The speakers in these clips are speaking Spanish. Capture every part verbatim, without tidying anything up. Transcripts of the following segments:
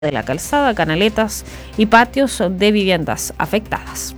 de la calzada, canaletas y patios de viviendas afectadas.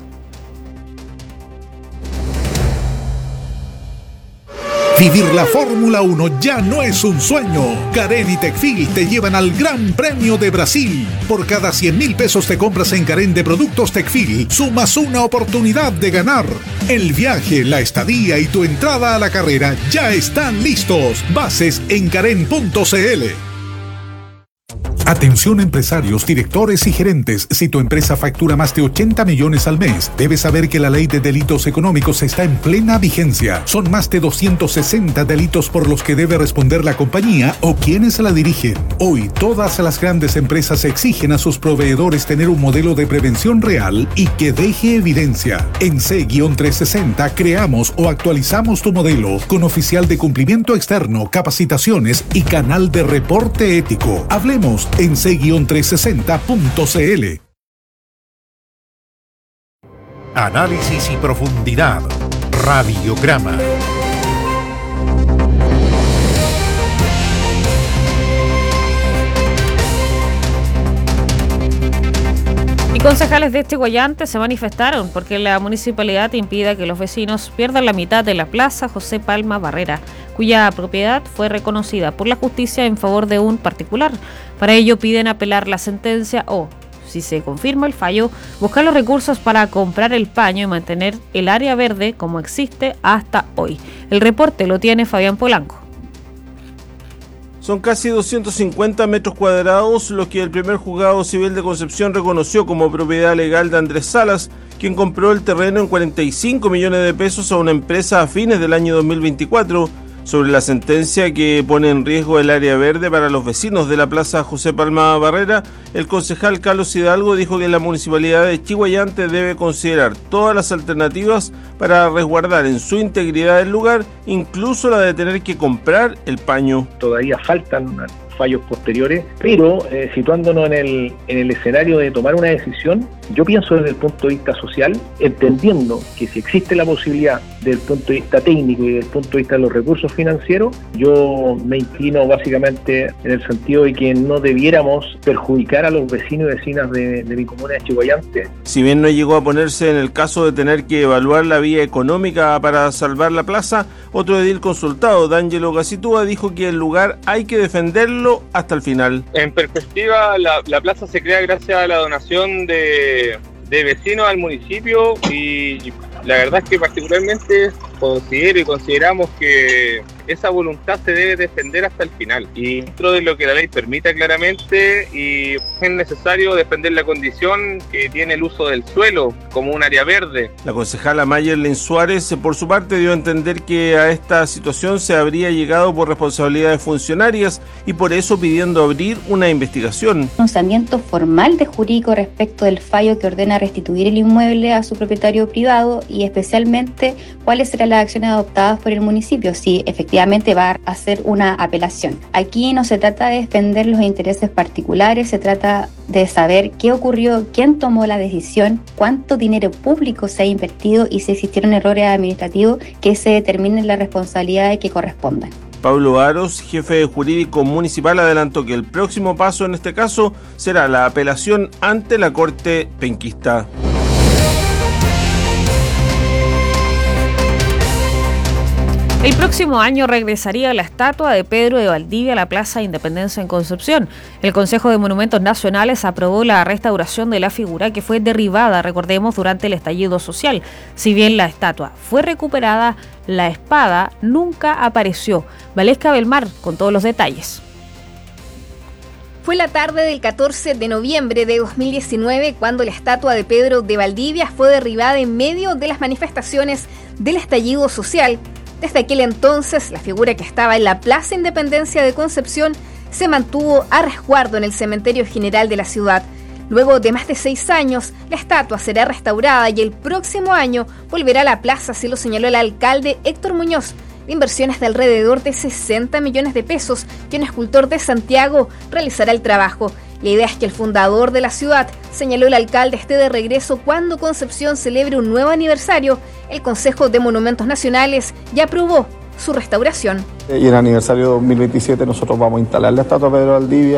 Vivir la Fórmula uno ya no es un sueño. Carén y Tecfil te llevan al Gran Premio de Brasil. Por cada cien mil pesos te compras en Carén de productos Tecfil, sumas una oportunidad de ganar. El viaje, la estadía y tu entrada a la carrera ya están listos. Bases en carén punto cl. Atención empresarios, directores y gerentes. Si tu empresa factura más de ochenta millones al mes, debes saber que la ley de delitos económicos está en plena vigencia. Son más de doscientos sesenta delitos por los que debe responder la compañía o quienes la dirigen. Hoy, todas las grandes empresas exigen a sus proveedores tener un modelo de prevención real y que deje evidencia. En C trescientos sesenta creamos o actualizamos tu modelo con oficial de cumplimiento externo, capacitaciones y canal de reporte ético. Hablemos en C trescientos sesenta punto cl. Análisis y profundidad. Radiograma. Y concejales de Chiguayante se manifestaron porque la municipalidad impide que los vecinos pierdan la mitad de la plaza José Palma Barrera, cuya propiedad fue reconocida por la justicia en favor de un particular. Para ello piden apelar la sentencia o, si se confirma el fallo, buscar los recursos para comprar el paño y mantener el área verde como existe hasta hoy. El reporte lo tiene Fabián Polanco. Son casi doscientos cincuenta metros cuadrados los que el primer juzgado civil de Concepción reconoció como propiedad legal de Andrés Salas, quien compró el terreno en cuarenta y cinco millones de pesos a una empresa a fines del año dos mil veinticuatro, sobre la sentencia que pone en riesgo el área verde para los vecinos de la plaza José Palma Barrera. El concejal Carlos Hidalgo dijo que la municipalidad de Chiguayante debe considerar todas las alternativas para resguardar en su integridad el lugar, incluso la de tener que comprar el paño. Todavía faltan fallos posteriores, pero eh, situándonos en el, en el escenario de tomar una decisión, yo pienso desde el punto de vista social, entendiendo que si existe la posibilidad desde el punto de vista técnico y desde el punto de vista de los recursos financieros, yo me inclino básicamente en el sentido de que no debiéramos perjudicar a los vecinos y vecinas de, de mi comuna de Chiguayante. Si bien no llegó a ponerse en el caso de tener que evaluar la vía económica para salvar la plaza, otro edil consultado, D'Angelo Gacitúa, dijo que el lugar hay que defenderlo hasta el final. En perspectiva, la, la plaza se crea gracias a la donación de, de vecinos al municipio y la verdad es que particularmente considero y consideramos que esa voluntad se debe defender hasta el final y dentro de lo que la ley permita claramente, y es necesario defender la condición que tiene el uso del suelo como un área verde. La concejala Mayerlin Suárez por su parte dio a entender que a esta situación se habría llegado por responsabilidades funcionarias y por eso pidiendo abrir una investigación. Pronunciamiento formal de jurídico respecto del fallo que ordena restituir el inmueble a su propietario privado y especialmente cuáles serán las acciones adoptadas por el municipio, si efectivamente va a hacer una apelación. Aquí no se trata de defender los intereses particulares, se trata de saber qué ocurrió, quién tomó la decisión, cuánto dinero público se ha invertido y si existieron errores administrativos, que se determinen las responsabilidades que correspondan. Pablo Aros, jefe jurídico municipal, adelantó que el próximo paso en este caso será la apelación ante la Corte Penquista. El próximo año regresaría la estatua de Pedro de Valdivia a la Plaza Independencia en Concepción. El Consejo de Monumentos Nacionales aprobó la restauración de la figura que fue derribada, recordemos, durante el estallido social. Si bien la estatua fue recuperada, la espada nunca apareció. Valesca Belmar con todos los detalles. Fue la tarde del catorce de noviembre de dos mil diecinueve cuando la estatua de Pedro de Valdivia fue derribada en medio de las manifestaciones del estallido social. Desde aquel entonces, la figura que estaba en la Plaza Independencia de Concepción se mantuvo a resguardo en el Cementerio General de la ciudad. Luego de más de seis años, la estatua será restaurada y el próximo año volverá a la plaza, así lo señaló el alcalde Héctor Muñoz. Inversiones de alrededor de sesenta millones de pesos que un escultor de Santiago realizará el trabajo. La idea es que el fundador de la ciudad, señaló el alcalde, esté de regreso cuando Concepción celebre un nuevo aniversario. El Consejo de Monumentos Nacionales ya aprobó su restauración. Y en el aniversario dos mil veintisiete nosotros vamos a instalar la estatua de Pedro Valdivia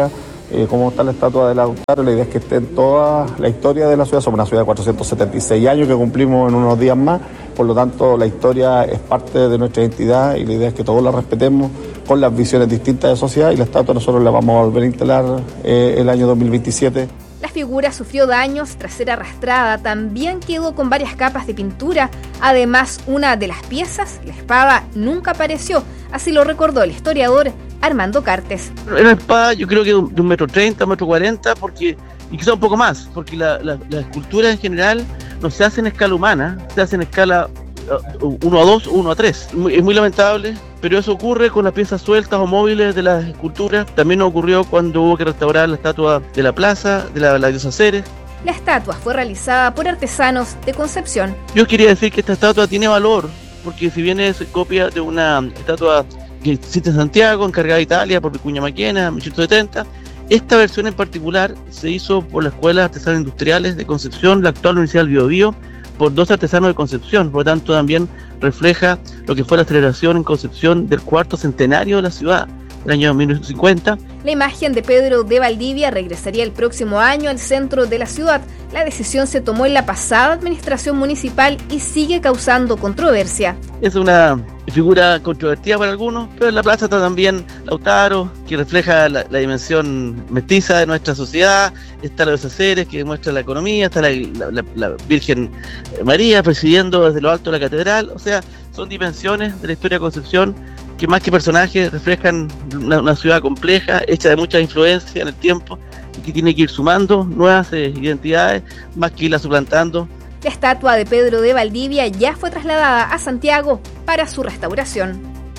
eh, como está la estatua de Lautaro. La idea es que esté en toda la historia de la ciudad. Somos una ciudad de cuatrocientos setenta y seis años que cumplimos en unos días más, por lo tanto la historia es parte de nuestra identidad y la idea es que todos la respetemos con las visiones distintas de sociedad, y la estatua nosotros la vamos a volver a instalar eh, el año dos mil veintisiete. La figura sufrió daños tras ser arrastrada, también quedó con varias capas de pintura. Además, una de las piezas, la espada, nunca apareció, así lo recordó el historiador Armando Cartes. Era una espada, yo creo que de un metro treinta, un metro cuarenta, porque, y quizá un poco más, porque la, la, la escultura en general no se hace en escala humana, se hace en escala uno a dos, uno a tres. Es muy lamentable, pero eso ocurre con las piezas sueltas o móviles de las esculturas. También ocurrió cuando hubo que restaurar la estatua de la plaza, de la, la diosa Ceres. La estatua fue realizada por artesanos de Concepción. Yo quería decir que esta estatua tiene valor, porque si bien es copia de una estatua que existe en Santiago, encargada de Italia por Vicuña Maquena en mil ochocientos setenta, esta versión en particular se hizo por la Escuela de Artesanos Industriales de Concepción, la actual Universidad del Biobío, por dos artesanos de Concepción. Por lo tanto, también refleja lo que fue la celebración en Concepción del cuarto centenario de la ciudad, el año mil novecientos cincuenta. La imagen de Pedro de Valdivia regresaría el próximo año al centro de la ciudad. La decisión se tomó en la pasada administración municipal y sigue causando controversia. Es una figura controvertida para algunos, pero en la plaza está también Lautaro, que refleja la, la dimensión mestiza de nuestra sociedad. Está la diosa Ceres, que demuestra la economía. Está la, la, la, la Virgen María presidiendo desde lo alto de la catedral. O sea, son dimensiones de la historia de Concepción que más que personajes reflejan una, una ciudad compleja, hecha de mucha influencia en el tiempo, y que tiene que ir sumando nuevas eh, identidades, más que irlas suplantando. La estatua de Pedro de Valdivia ya fue trasladada a Santiago para su restauración.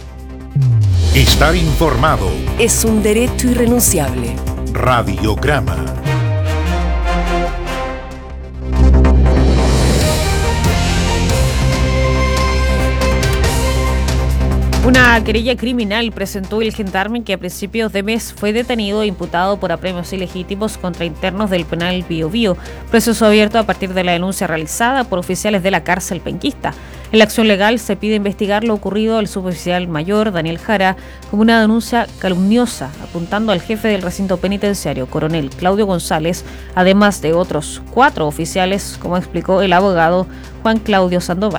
Estar informado es un derecho irrenunciable. Radiograma. Una querella criminal presentó el gendarme que a principios de mes fue detenido e imputado por apremios ilegítimos contra internos del penal Biobío, proceso abierto a partir de la denuncia realizada por oficiales de la cárcel penquista. En la acción legal se pide investigar lo ocurrido al suboficial mayor Daniel Jara como una denuncia calumniosa, apuntando al jefe del recinto penitenciario, coronel Claudio González, además de otros cuatro oficiales, como explicó el abogado Juan Claudio Sandoval.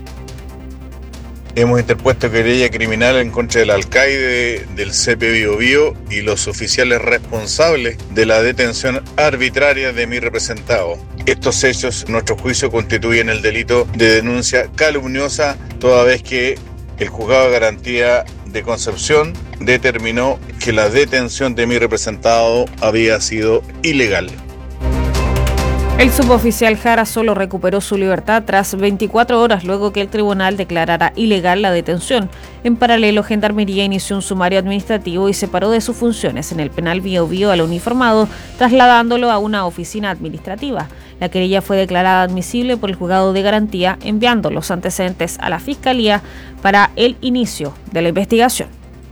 Hemos interpuesto querella criminal en contra del alcaide del C P Biobío y los oficiales responsables de la detención arbitraria de mi representado. Estos hechos, en nuestro juicio, constituyen el delito de denuncia calumniosa, toda vez que el Juzgado de Garantía de Concepción determinó que la detención de mi representado había sido ilegal. El suboficial Jara solo recuperó su libertad tras veinticuatro horas luego que el tribunal declarara ilegal la detención. En paralelo, Gendarmería inició un sumario administrativo y separó de sus funciones en el penal Biobío al uniformado, trasladándolo a una oficina administrativa. La querella fue declarada admisible por el Juzgado de Garantía, enviando los antecedentes a la Fiscalía para el inicio de la investigación.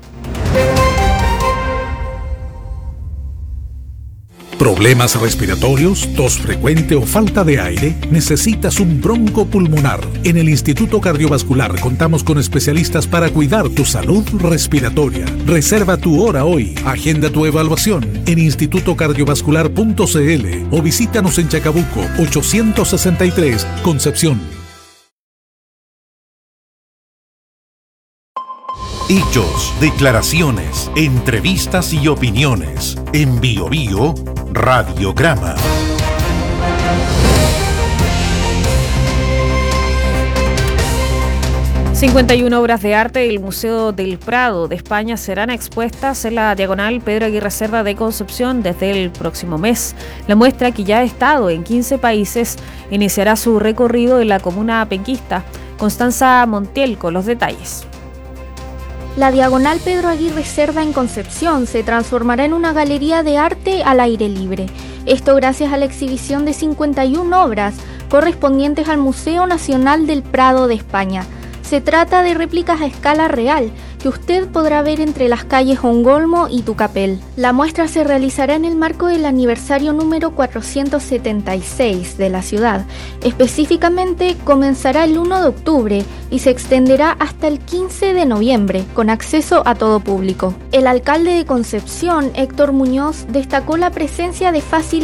¿Problemas respiratorios, tos frecuente o falta de aire? ¿Necesitas un broncopulmonar? En el Instituto Cardiovascular contamos con especialistas para cuidar tu salud respiratoria. Reserva tu hora hoy. Agenda tu evaluación en instituto cardiovascular punto c l o visítanos en Chacabuco ochocientos sesenta y tres, Concepción. Hechos, declaraciones, entrevistas y opiniones. En Biobío, Radiograma. cincuenta y una obras de arte del Museo del Prado de España serán expuestas en la diagonal Pedro Aguirre Cerda de Concepción desde el próximo mes. La muestra, que ya ha estado en quince países, iniciará su recorrido en la comuna penquista. Constanza Montiel con los detalles. La diagonal Pedro Aguirre Cerda en Concepción se transformará en una galería de arte al aire libre. Esto gracias a la exhibición de cincuenta y una obras correspondientes al Museo Nacional del Prado de España. Se trata de réplicas a escala real que usted podrá ver entre las calles Ongolmo y Tucapel. La muestra se realizará en el marco del aniversario número cuatrocientos setenta y seis de la ciudad. Específicamente, comenzará el uno de octubre y se extenderá hasta el quince de noviembre, con acceso a todo público. El alcalde de Concepción, Héctor Muñoz, destacó la presencia de fácil